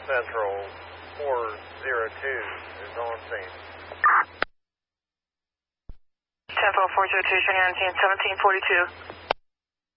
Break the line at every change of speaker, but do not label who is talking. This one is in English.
Central 402 is on scene.
10-402, turning on 1742.